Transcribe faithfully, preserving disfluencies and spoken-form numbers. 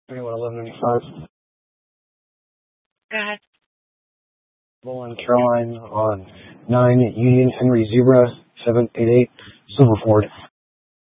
thirty-one eleven ninety-five. Go ahead. Bowling Caroline on nine Union Henry Zebra seven eight eight Silver Ford.